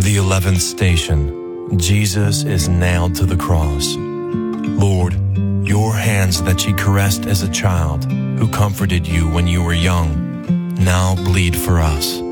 The 11th station. Jesus is nailed to the cross. Lord, your hands that ye caressed as a child, who comforted you when you were young, now bleed for us.